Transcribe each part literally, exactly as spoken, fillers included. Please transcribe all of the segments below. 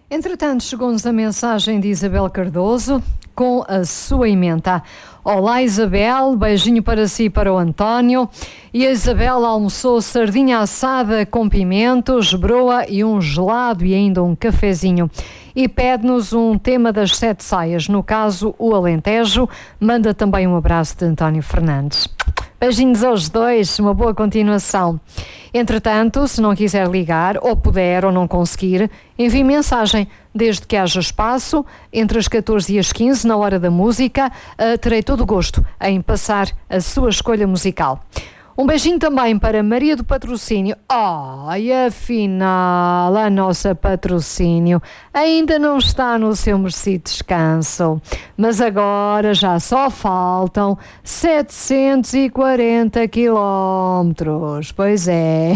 Entretanto, chegou-nos a mensagem de Isabel Cardoso com a sua emenda. Olá Isabel, beijinho para si e para o António. E a Isabel almoçou sardinha assada com pimentos, broa e um gelado e ainda um cafezinho. E pede-nos um tema das sete saias, no caso o Alentejo. Manda também um abraço de António Fernandes. Beijinhos aos dois, uma boa continuação. Entretanto, se não quiser ligar, ou puder ou não conseguir, envie mensagem. Desde que haja espaço, entre as catorze e as quinze, na hora da música, uh, terei todo o gosto em passar a sua escolha musical. Um beijinho também para Maria do Patrocínio. Ai, oh, afinal, a nossa Patrocínio ainda não está no seu merecido descanso. Mas agora já só faltam setecentos e quarenta quilómetros. Pois é.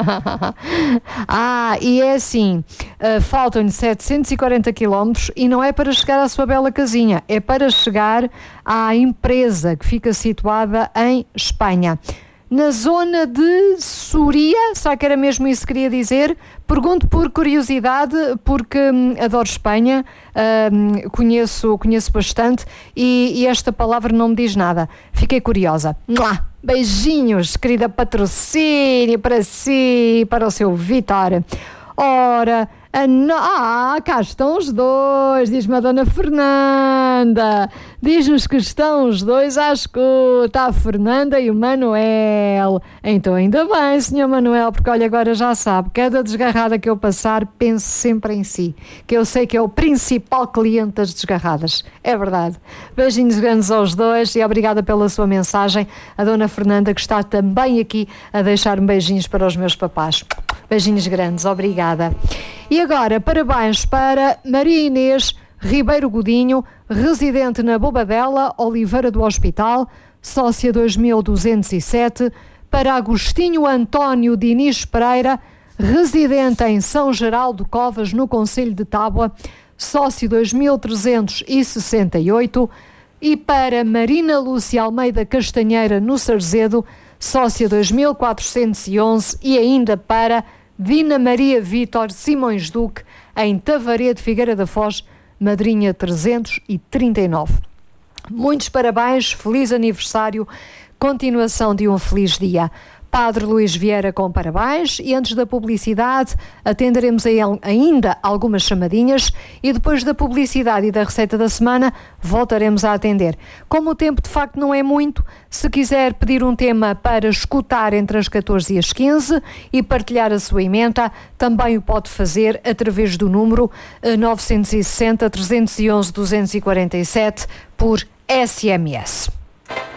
Ah, e é assim, uh, faltam-lhe setecentos e quarenta quilómetros e não é para chegar à sua bela casinha, é para chegar à empresa que fica situada em Espanha. Na zona de Soria, será que era mesmo isso que queria dizer? Pergunto por curiosidade, porque hum, adoro Espanha, hum, conheço, conheço bastante e, e esta palavra não me diz nada. Fiquei curiosa. Mua! Beijinhos, querida Patrocínio, para si e para o seu Vitor. Ora, a no... ah, cá estão os dois, diz-me a Dona Fernanda. Diz-nos que estão os dois à escuta, a Fernanda e o Manuel. Então ainda bem, senhor Manuel, porque olha, agora já sabe, cada desgarrada que eu passar, pense sempre em si, que eu sei que é o principal cliente das desgarradas. É verdade. Beijinhos grandes aos dois e obrigada pela sua mensagem. A Dona Fernanda, que está também aqui a deixar-me beijinhos para os meus papás. Beijinhos grandes, obrigada. E agora, parabéns para Maria Inês Ribeiro Godinho, residente na Bobadela, Oliveira do Hospital, sócia dois mil duzentos e sete, para Agostinho António Diniz Pereira, residente em São Geraldo Covas, no Concelho de Tábua, sócio dois mil trezentos e sessenta e oito, e para Marina Lúcia Almeida Castanheira, no Sarzedo, sócia dois mil quatrocentos e onze, e ainda para Dina Maria Vítor Simões Duque, em Tavaré de Figueira da Foz, madrinha trezentos e trinta e nove. Muitos parabéns, feliz aniversário, continuação de um feliz dia. Padre Luís Vieira com parabéns e antes da publicidade atenderemos a ele ainda algumas chamadinhas e depois da publicidade e da receita da semana voltaremos a atender. Como o tempo de facto não é muito, se quiser pedir um tema para escutar entre as catorze e as quinze e partilhar a sua emenda, também o pode fazer através do número nove seis zero, trezentos e onze, duzentos e quarenta e sete por S M S.